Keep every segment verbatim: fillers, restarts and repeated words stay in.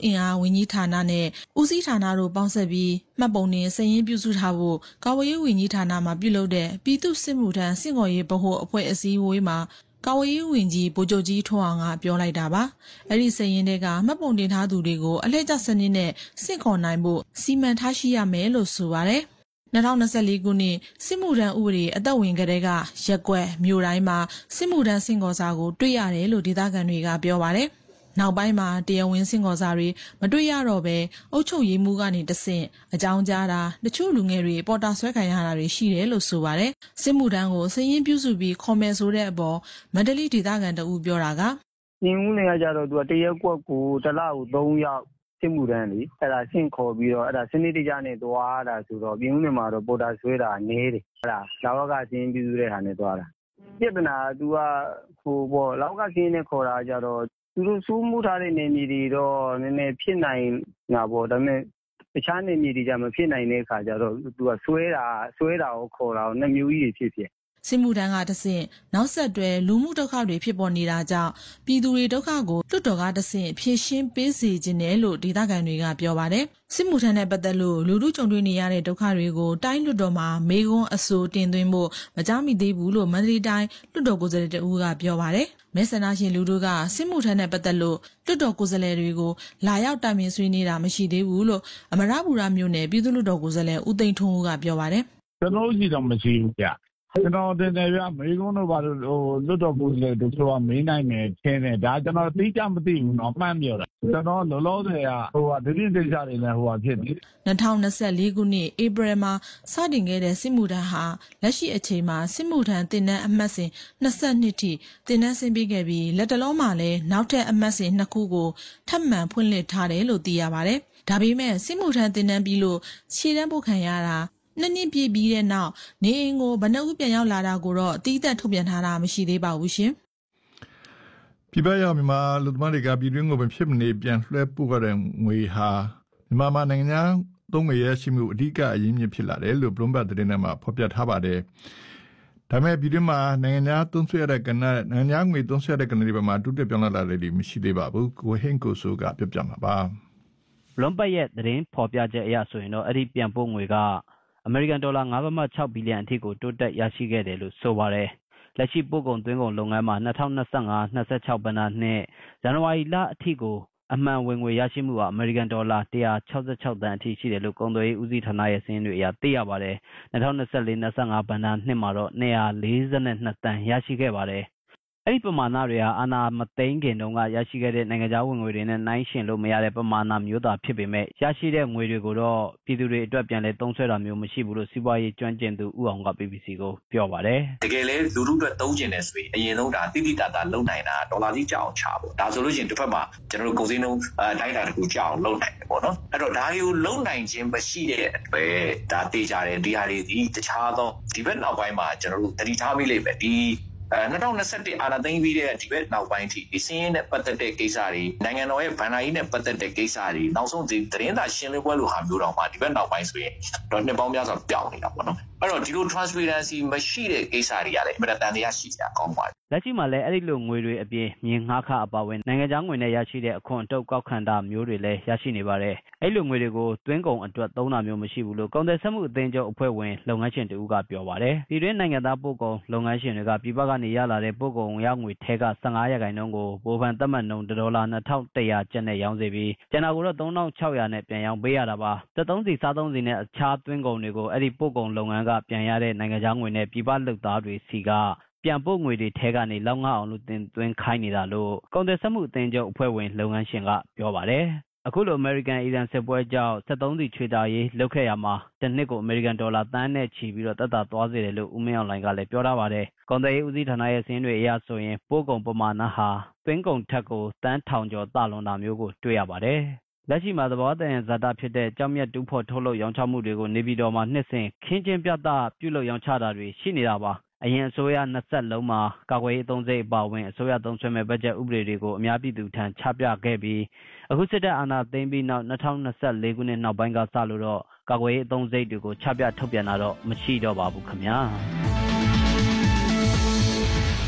အင်အားဝန်ကြီးဌာနနဲ့ဦးစီးဌာနတို့ပေါင်းစပ်ပြီးမှတ်ပုံတင်စာရင်းပြုစုထားဖို့ကာကွယ်ရေးဝန်ကြီးဌာနမှပြုလုပ်တဲ့ပြည်သူ့စစ်မှုထမ်းစင့်ခေါ်ရေးဗဟိုအဖွဲ့အစည်းအဝေးမှာကာကွယ်ရေးဝန်ကြီးဗိုလ်ချုပ်ကြီးထွန်းအောင်ကပြောလိုက်တာပါအဲ့ဒီစာရင်းတွေကမှတ်ပုံတင်ထားသူတွေကိုအလှည့်ကျစနစ်နဲ့စင့်ခေါ်နိုင်ဖို့စီမံထားရှိရမယ်လို့ဆိုပါတယ်၂၀၂၄ခုနှစ်စစ်မှုထမ်းဥပဒေအသက်ဝင်ကလေးကရက်ကွက်မြို့တိုင်းမှာစစ်မှုထမ်းစင်ကော်စာကိုတွေ့ရတယ်လို့ဒေသခံတွေကပြောပါတယ်။နောက်ပိုင်းမှာတရားဝင်စင်ကော်စာတွေမတွေ့ရတော့ဘဲအုပ်ချုပ်ရေးမှုကနေတဆင့်အကြောင်းကြားတာတချို့လူငယ်တွေပေါ်တာဆွဲခံရတာတွေရှိတယ်လို့ဆိုပါတယ်။စစ်မှုထမ်းကိုစရင်ပြုစုပြီးခေါ်မယ်ဆိုတဲ့အပေါ်မန္တလေးဒေသခံတအူပြောတာကညင်ဦးနေရကြတော့သူကတရက်ကွက်ကိုတစ်လကိုသုံးယောက်စစ်မှုထမ်းလေအဲ့ဒါဆင့်ခေါ်ပြီးတော့အဲ့ဒါစနစ်တကျနဲ့သွားတာဆိုတော့ပြင်ဦးနေမှာတော့ပေါ်တာဆွဲတာနေတယ်အဲ့ဒါလောက်ကစင်းပြုစုတဲ့ဟာနဲ့သွားတာပြဿနာသူကဟိုပေါ့လောက်ကစင်းနဲ့ခေါ်တာကြတော့သူတို့စိုးမှုထားတဲ့နေမြေတွေတော့နည်းနည်းဖြစ်နိုင်တာပေါ့ဒါပေမဲ့တခြားနေမြေတွေကြမဖြစ်နိုင်တဲ့အခါကျတော့သူကဆွဲတာဆွဲတာကိုခေါ်တာကိုနှစ်မျိုးကြီးဖြစ်ဖြစ်စစ်မှုထမ်းကတဆင့်နောက်ဆက်တွဲလူမှုဒုက္ခတွေဖြစ်ပေါ်နေတာကြောင့်ပြည်သူတွေဒုက္ခကိုလွတ်တော်ကတဆင့်ဖြေရှင်းပေးစေခြင်းနဲ့လို့ဒေသခံတွေကပြောပါတယ်စစ်မှုထမ်းနဲ့ပတ်သက်လို့လူလူကြုံတွေ့နေရတဲ့ဒုက္ခတွေကိုတိုင်းလွတ်တော်မှာမေခွန်းအဆိုတင်သွင်းဖို့မကြားမိသေးဘူးလို့မန္တလေးတိုင်းလွတ်တော်ကိုယ်စားလှယ်တဦးကပြောပါတယ်မဲဆန္ဒရှင်လူတို့ကစစ်မှုထမ်းနဲ့ပတ်သက်လို့လွတ်တော်ကိုယ်စားလှယ်တွေကိုလာရောက်တိုင်ပင်ဆွေးနွေးတာမရှိသေးဘူးလို့အမရပူရမြို့နယ်ပြည်သူ့လွတ်တော်ကိုယ်စားလှယ်ဦးသိန်းထွန်းဦးကပြောပါတယ်ကျွန်တော်ရှိတော့မရှိဘူးကြာကျွန်တော်တင်တယ်ပြမေကုန်းတို့ဘာလို့ဟိုလွတ်တော်ကိုယ်စားလှယ်တို့ကမေးနိုင်တယ်ခင်းတယ်ဒါကျွန်တော်သိကြမသိဘူးเนาะမှန်းပြောတာကျွန်တော်လောလောဆယ်ကဟိုဟာဒိဋ္ဌိတိကျတွေလည်းဟိုဟာဖြစ်ပြီ၂၀၂၄ခုနှစ်ဧပြီမှာစတင်ခဲ့တဲ့စစ်မှုထမ်းဟာလက်ရှိအချိန်မှာစစ်မှုထမ်းတင်နန်းအမှတ်စဉ်၂၂ထိတင်နန်းဆင်းပေးခဲ့ပြီးလက်တလုံးမှာလည်းနောက်ထပ်အမှတ်စဉ်နှစ်ခုကိုထပ်မံဖွင့်လှစ်ထားတယ်လို့သိရပါတယ်ဒါပေမဲ့စစ်မှုထမ်းတင်နန်းပြီးလို့ခြေတန်းပို့ခံရတာနှစ်နှစ်ပြည့်ပြီးတဲ့နောက်နေအိမ်ကိုဘဏ္ဍဦးပြန်ရောက်လာတာကိုတော့အတိအကျထုတ်ပြန်ထားတာမရှိသေးပါဘူးရှင်။ပြည်ပရောက်မြန်မာလူသမားတွေကပြည်တွင်းကိုမဖြစ်မနေပြန်လွှဲပို့ရတဲ့ငွေဟာမြန်မာနိုင်ငံသုံးငွေရရှိမှုအဓိကအရင်းမြစ်ဖြစ်လာတယ်လို့ဘလွမ်ဘတ်သတင်းထဲမှာဖော်ပြထားပါတယ်။ဒါပေမဲ့ပြည်တွင်းမှာနိုင်ငံသားသုံးဆွဲရတဲ့ကဏ္ဍနိုင်ငံသားငွေသုံးဆွဲရတဲ့ကဏ္ဍတွေမှာတူတက်ပြောင်းလဲလာတယ်မရှိသေးပါဘူး။ကိုဟင်းကိုဆိုကပြပြမှာပါ။ဘလွမ်ဘတ်ရဲ့သတင်းဖော်ပြချက်အရဆိုရင်တော့အဲ့ဒီပြန်ပို့ငွေကအမေရိကန်ဒေါ်လာ၅.၆ဘီလီယံအထိကိုတိုးတက်ရရှိခဲ့တယ်လို့ဆိုပါတယ်။လက်ရှိပို့ကုန်သွင်းကုန်လုပ်ငန်းမှာ၂၀၂၅ ၂၆ဘဏ္ဍာနှစ်ဇန်နဝါရီလအထိကိုအမှန်ဝင်ငွေရရှိမှုဟာအမေရိကန်ဒေါ်လာ၁၆၆သန်းအထိရှိတယ်လို့ကုန်သွယ်ရေးဦးစီးဌာနရဲ့စာရင်းတွေအရသိရပါတယ်။၂၀၂၄ ၂၅ဘဏ္ဍာနှစ်မှာတော့၂၄၂သန်းရရှိခဲ့ပါတယ်။အဲ့ဒီပမာဏတွေဟာအာဏာမသိမ်းခင်တုန်းကရရှိခဲ့တဲ့နိုင်ငံခြားဝင်ငွေတွေနဲ့နှိုင်းယှဉ်လို့မရတဲ့ပမာဏမျိုးသာဖြစ်ပေမဲ့ရရှိတဲ့ငွေတွေကိုတော့ပြည်သူတွေအတွက်ပြန်လည်သုံးစွဲတာမျိုးမရှိဘူးလို့စီးပွားရေးကျွမ်းကျင်သူဦးအောင်က B B C ကိုပြောပါတယ်တကယ်လဲလူထုအတွက်သုံးကျင်တယ်ဆိုရင်အရင်ဆုံးဒါတိတိတတ်တာလုံနိုင်တာဒေါ်လာကြီးကြောက်အောင်ချဖို့ဒါဆိုလို့ရှိရင်တစ်ဖက်မှာကျွန်တော်တို့ကုန်စည်နှုန်းအတိုင်းအတာတစ်ခုကြောက်အောင်လုံနိုင်တယ်ပေါ့နော်အဲ့တော့ဒါတွေကိုလုံနိုင်ခြင်းမရှိတဲ့အတွက်ဒါတေးကြတယ်ဒီဟာတွေဒီတခြားသောဒီဘက်နောက်ပိုင်းမှာကျွန်တော်တို့တတိထားမိလိမ့်မယ်ဒီအဲ၂၀၂၁အာဏာသိမ်းပြီးတဲ့ဒီဘက်နောက်ပိုင်းထိဒီစင်းရဲနဲ့ပတ်သက်တဲ့ကိစ္စတွေနိုင်ငံတော်ရဲ့ဗန်နာရေးနဲ့ပတ်သက်တဲ့ကိစ္စတွေနောက်ဆုံးဒီသတင်းစာရှင်းလင်းပွဲလိုဟာမျိုးတော့မှဒီဘက်နောက်ပိုင်းဆိုရင်တော့နှစ်ပေါင်းများစွာပြောင်းနေတာပေါ့နော်အဲ့တော့ဒီလို transparency မရှိတဲ့ကိစ္စတွေကလည်းအမှန်တန်တရားရှိကြကောင်းပါတယ်လက်ရှိမှာလည်းအဲ့ဒီလိုငွေတွေအပြင်မြေငှားခအပါဝင်နိုင်ငံခြားငွေနဲ့ရရှိတဲ့အခွန်အတုပ်ကောက်ခံတာမျိုးတွေလည်းရရှိနေပါတယ်အဲ့လိုငွေတွေကိုသွင်းကုန်အတွက်သုံးတာမျိုးမရှိဘူးလို့ကုန်သည်ဆက်မှုအသင်းချုပ်အဖွဲ့ဝင်လုပ်ငန်းရှင်တူကပြောပါတယ်ဒီတွင်နိုင်ငံသားပို့ကုန်လုပ်ငန်းရှင်တွေကပြည်ပကနေရလာတဲ့ပို့ကုန်ရငွေထဲက၁၅ရာခိုင်နှုန်းကိုဗိုလ်ဖန်သတ်မှတ်နှုန်းဒေါ်လာ၂၁၀၀ကျပ်နဲ့ရောင်းစေပြီးကျန်တာကိုတော့၃၆၀၀နဲ့ပြန်ရောင်းပေးရတာပါသက်သုံးစီစားသုံးစီနဲ့အခြားသွင်းကုန်တွေကိုအဲ့ဒီပို့ကုန်လုပ်ငန်းကပြန်ရတဲ့နိုင်ငံခြားငွေနဲ့ပြည်ပလုပ်သားတွေစီကပြန်ပို့ငွေတွေထဲကနေလောက်ငှအောင်လို့တင်သွင်းခိုင်းနေတာလို့ကုန်သည်ဆက်မှုအသင်းချုပ်အဖွဲ့ဝင်လုပ်ငန်းရှင်ကပြောပါတယ်အခုလိုအမေရိကန်အီရန်စစ်ပွဲကြောင့်ဆက်သုံးစီချွေတာရေးလုပ်ခဲ့ရမှာတစ်နှစ်ကိုအမေရိကန်ဒေါ်လာသန်းနဲ့ချီပြီးတော့တက်တာသွားစေတယ်လို့ဦးမင်းအောင်လှိုင်ကလည်းပြောထားပါတယ်ကုန်သည်ရေးဦးစီးဌာနရဲ့စာရင်းတွေအရဆိုရင်ပို့ကုန်ပမာဏဟာသွင်းကုန်ထက်ကိုတန်းထောင်ကျော်တလွန်တာမျိုးကိုတွေ့ရပါတယ်လက်ရှိမှာသဘောတန်ဇာတာဖြစ်တဲ့ကြောင်မြတ်တူးဖော်ထုတ်လုပ်ရောင်းချမှုတွေကိုနေပြည်တော်မှာနှစ်စဉ်ခင်းကျင်းပြသပြုလုပ်ရောင်းချတာတွေရှိနေတာပါအရင်အစိုးရနှစ်ဆက်လုံးမှာကာကွယ်ရေးအသုံးစရိတ်အပါအဝင်အစိုးရသုံးစွဲမဲ့ဘတ်ဂျက်ဥပဒေတွေကိုအများပြည်သူထံချပြခဲ့ပြီးအခုစစ်တပ်အာဏာသိမ်းပြီးနောက်၂၀၂၄ခုနှစ်နောက်ပိုင်းကစလို့တော့ကာကွယ်ရေးအသုံးစရိတ်တွေကိုချပြထုတ်ပြန်တာတော့မရှိတော့ပါဘူးခင်ဗျာ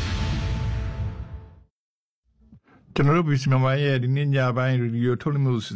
ကျွန်တော်တို့ပြည်စမြန်မာရဲ့ဒီနေ့ညပိုင်းရေဒီယိုထုတ်လွှင့်မှု